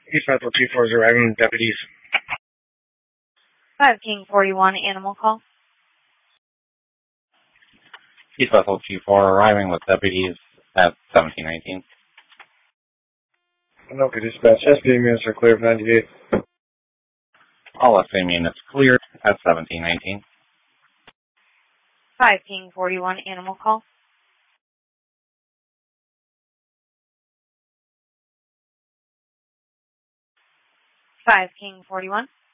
East Bethel 240 arriving with deputies. 5 King 41, animal call. East Bethel 24 arriving with deputies at 1719. Okay, dispatch. SPM units are clear for 98. All SPM units cleared at 1719. 5 King 41, animal call. 5 King 41.